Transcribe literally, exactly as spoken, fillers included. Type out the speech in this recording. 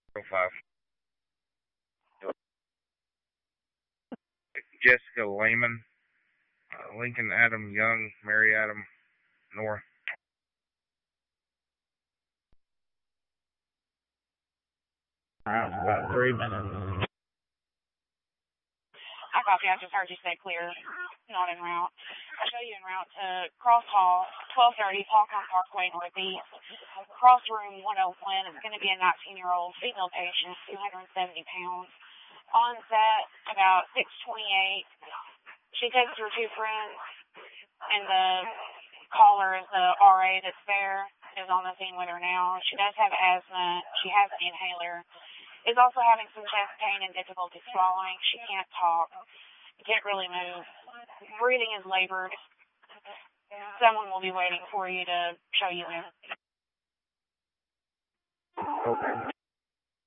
oh five. Jessica Lehman, uh, Lincoln Adam Young, Mary Adam North. Around about three minutes. I copy. I just heard you say clear, not en route. I'll show you en route to Cross Hall, twelve thirty, Falcon Parkway Northeast. Cross room one oh one. It's going to be a nineteen-year-old female patient, two hundred seventy pounds. On set about six twenty-eight. She takes her two friends, and the caller is the R A that's there, is on the scene with her now. She does have asthma. She has an inhaler. Is also having some chest pain and difficulty swallowing. She can't talk. Can't really move. Breathing is labored. Someone will be waiting for you to show you in. Okay.